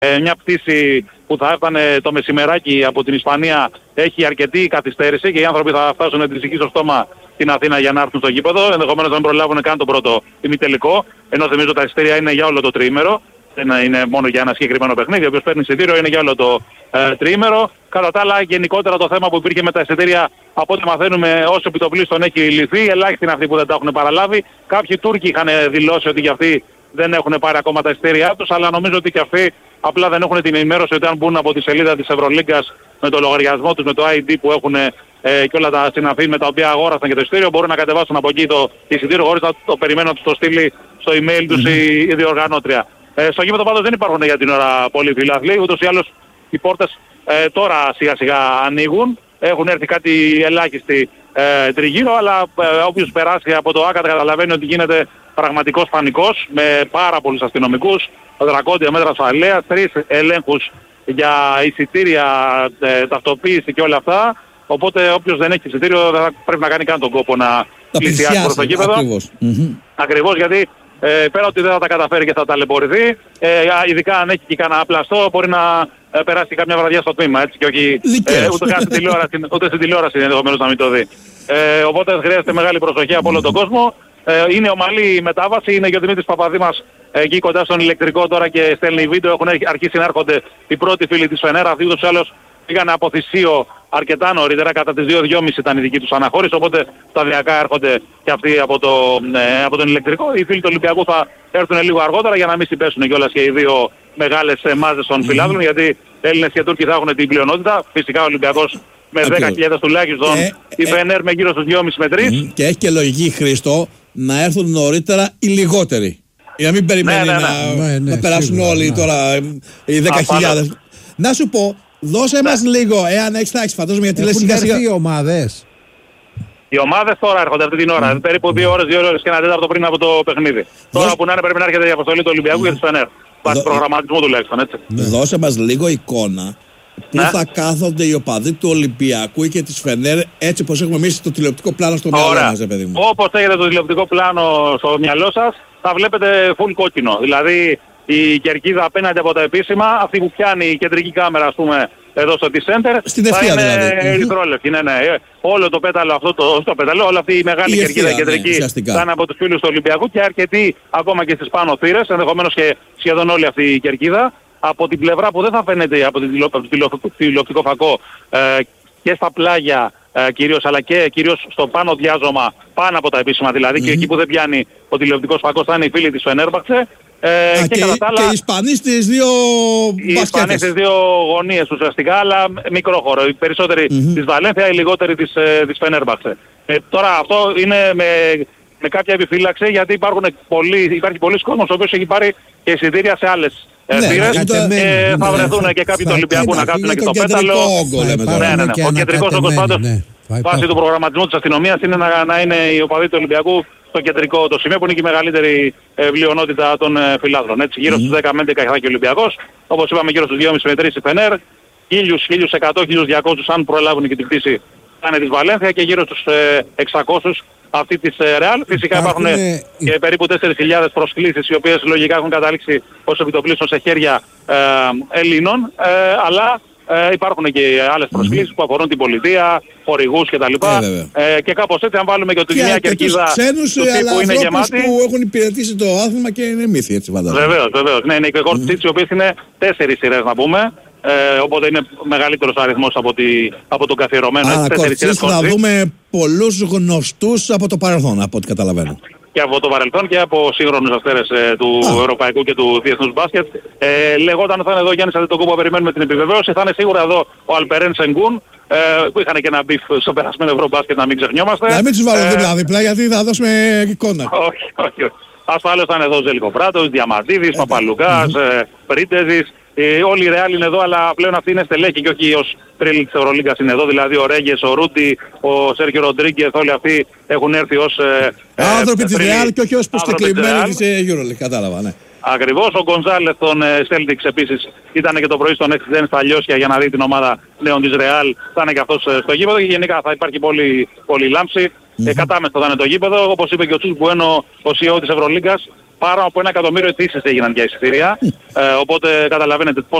Μια πτήση που θα έφτανε το μεσημεράκι από την Ισπανία έχει αρκετή καθυστέρηση και οι άνθρωποι θα φτάσουν τρισική στο στόμα στην Αθήνα για να έρθουν στο γήπεδο. Ενδεχομένως να μην προλάβουν καν τον πρώτο ημιτελικό, ενώ θυμίζω τα εισιτήρια είναι για όλο το τριήμερο. Δεν είναι μόνο για ένα συγκεκριμένο παιχνίδι. Όποιος παίρνει εισιτήριο είναι για όλο το τριήμερο. Κατά τα άλλα, γενικότερα το θέμα που υπήρχε με τα εισιτήρια, από ό,τι μαθαίνουμε, όσο επιτοπλίστων έχει λυθεί. Ελάχιστοι είναι αυτοί που δεν τα έχουν παραλάβει. Κάποιοι Τούρκοι είχαν δηλώσει ότι για αυτοί δεν έχουν πάρει ακόμα τα εισιτήριά τους, αλλά νομίζω ότι και αυτοί απλά δεν έχουν την ενημέρωση ότι αν μπουν από τη σελίδα της Ευρωλίγκας με το λογαριασμό τους, με το ID που έχουν και όλα τα συναφή με τα οποία αγόρασαν και το εισιτήριο, μπορούν να κατεβάσουν από εκεί το εισιτήριο χωρίς να το περιμένουν να τους το στείλει στο email τους η διοργανώτρια. Στο γήπεδο πάντως δεν υπάρχουν για την ώρα πολλοί φιλάθλοι, ούτως ή άλλως οι πόρτες τώρα σιγά σιγά ανοίγουν. Έχουν έρθει κάτι ελάχιστοι τριγύρω, αλλά όποιος περάσει από το ΆΚΑ καταλαβαίνει ότι γίνεται πραγματικός πανικός με πάρα πολλούς αστυνομικούς, δρακόντια μέτρα ασφαλείας, 3 ελέγχους για εισιτήρια, ταυτοποίηση και όλα αυτά. Οπότε όποιος δεν έχει εισιτήριο δεν θα πρέπει να κάνει καν τον κόπο να πλησιάσει προς το γήπεδο. Ακριβώς, γιατί πέρα ότι δεν θα τα καταφέρει και θα ταλαιπωρηθεί, ειδικά αν έχει και κανένα πλαστό, μπορεί να περάσει καμιά βραδιά στο τμήμα, έτσι, και όχι ούτε στην τηλεόραση ενδεχομένως να μην το δει. Οπότε χρειάζεται μεγάλη προσοχή από όλο τον κόσμο. Είναι ομαλή η μετάβαση, είναι και ο Δημήτρης Παπαδήμας εκεί κοντά στον ηλεκτρικό τώρα και στέλνει βίντεο. Έχουν αρχίσει να έρχονται οι πρώτοι φίλοι της Φενέρ. Αυτοί ούτως ή άλλως πήγαν από Θησίο αρκετά νωρίτερα, κατά τις 2:30 ήταν η δική τους αναχώρηση, οπότε σταδιακά έρχονται και αυτοί από τον ηλεκτρικό. Οι φίλοι του Ολυμπιακού θα έρθουν λίγο αργότερα για να μην συμπέσουν κιόλας και οι δύο μεγάλες μάζες των φιλάδων, γιατί Έλληνες και Τούρκοι θα έχουν την πλειονότητα. Φυσικά ο Ολυμπιακός με 10.000 τουλάχιστον, η Φενέρ με γύρω στους 2,5 με 3. Και έχει και λογική, Χρήστο, να έρθουν νωρίτερα οι λιγότεροι. Για να μην περιμένει να περάσουν όλοι τώρα οι 10.000. Να σου πω, δώσε μας λίγο, εάν έχεις τάξει, φαντάζομαι, γιατί λες σιγά σιγά. Οι ομάδες. Οι ομάδες τώρα έρχονται αυτή την ώρα, περίπου 2 ώρες, 2 ώρες και ένα τέταρτο πριν από το παιχνίδι. Τώρα που να είναι πρέπει να έρχεται η αποστολή του Ολυμπιακού για τη Φενέρ. Βάσει προγραμματισμού τουλάχιστον, έτσι. Δώσε μας λίγο εικόνα. Πού θα κάθονται οι οπαδοί του Ολυμπιακού και της Φενέρ, έτσι όπως έχουμε εμείς το τηλεοπτικό πλάνο στο μυαλό μας, παιδί μου. Όπως έχετε το τηλεοπτικό πλάνο στο μυαλό σας, θα βλέπετε full κόκκινο. Δηλαδή η κερκίδα απέναντι από τα επίσημα, αυτή που πιάνει η κεντρική κάμερα, ας πούμε, εδώ στο T-Center, στην ευθεία δηλαδή. ερυθρόλευκη, ναι. Όλο το πέταλο αυτό, το πέταλο, όλη αυτή η μεγάλη κερκίδα κεντρική θα είναι από τους φίλους του Ολυμπιακού και αρκετοί ακόμα και στις πάνω θύρες, ενδεχομένως και σχεδόν όλη αυτή η κερκίδα. Από την πλευρά που δεν θα φαίνεται από το τηλεοπτικό φακό και στα πλάγια κυρίως, αλλά και κυρίως στο πάνω διάζωμα, πάνω από τα επίσημα δηλαδή, και εκεί που δεν πιάνει ο τηλεοπτικός φακός θα είναι οι φίλοι της Φενέρμπαξε. Και οι Ισπανοί στις δύο μπασκέτες. Οι Ισπανοί στις δύο γωνίες ουσιαστικά, αλλά μικρό χώρο. Οι περισσότεροι της Βαλένθια, οι λιγότεροι της Φενέρμπαξε. Τώρα αυτό είναι με κάποια επιφύλαξη, γιατί υπάρχει πολλοί κόσμος ο οποίος έχει πάρει και εισιτήρια σε άλλες θύρες, θα βρεθούν και κάποιοι του Ολυμπιακού να κάτσουν και στο πέταλο. Ο κεντρικός όγκος πάντως, βάσει του προγραμματισμού της αστυνομίας, είναι να είναι οι οπαδοί του Ολυμπιακού στο κεντρικό το σημείο, που είναι και η μεγαλύτερη πλειονότητα των φιλάδρων. Έτσι, γύρω στους 10 με 11 θα έχει ο Ολυμπιακός, όπως είπαμε γύρω στους 2,5 με 3 η Φενέρ, 1.100, 1.200 αν προλάβουν και την πτήση θα είναι της Βαλένθια και γύρω στους 600 αυτή της Ρεάλ. Φυσικά υπάρχουν και περίπου 4.000 προσκλήσεις, οι οποίες λογικά έχουν καταλήξει ως επιτοπλίστων σε χέρια Ελλήνων, αλλά υπάρχουν και άλλες προσκλήσεις που αφορούν την πολιτεία, χορηγούς κτλ. Και κάπως έτσι, αν βάλουμε και ότι μια κερκίδα ξένους, του τύπου είναι γεμάτη, που έχουν υπηρετήσει το άθλημα και είναι μύθοι, έτσι φαντάζομαι. Βεβαίως. Ναι, είναι και κορτσίτσοι, οι οποίες είναι 4 σειρές να πούμε. Οπότε είναι μεγαλύτερος αριθμός από τον καθιερωμένο. Θα δούμε πολλούς γνωστούς από το παρελθόν, από ό,τι καταλαβαίνω. Και από το παρελθόν και από σύγχρονους αστέρες του ευρωπαϊκού και του διεθνούς μπάσκετ. Λεγόταν θα είναι εδώ ο Γιάννης Αντετοκούμπο, περιμένουμε την επιβεβαίωση. Θα είναι σίγουρα εδώ ο Αλπερέν Σενγκούν, που είχαν και ένα μπιφ στο περασμένο ευρωμπάσκετ, να μην ξεχνιόμαστε. Να μην τους βάλω δίπλα, γιατί θα δώσουμε εικόνα. Όχι. Ασφαλώς θα είναι εδώ ο Ζελικοπράτος, Διαμαντίδης, Παπαλουκάς, Πρίντεζης. Όλοι οι Ρεάλ είναι εδώ, αλλά πλέον αυτοί είναι στελέχοι και όχι ως τρίλοι της Ευρωλίγκας είναι εδώ. Δηλαδή ο Ρέγγες, ο Ρούντι, ο Σέρχιο Ροντρίγκεθ, όλοι αυτοί έχουν έρθει ως άνθρωποι της Ρεάλ και όχι ως προσκεκλημένοι της Euroleague. Κατάλαβα, ναι. Ακριβώς. Ο Γκονζάλες των Celtics επίσης ήταν και το πρωί στον Next Gen στα Λιώσια για να δει την ομάδα νέων της Ρεάλ. Θα είναι και αυτός στο γήπεδο και γενικά θα υπάρχει πολύ λάμψη. Κατάμεστο θα είναι το γήπεδο. Όπως είπε και ο Τσούς Μπουένο, ο CEO της Ευρωλίγκας, Πάνω από 1 εκατομμύριο αιτήσεις έγιναν για εισιτήρια. Οπότε καταλαβαίνετε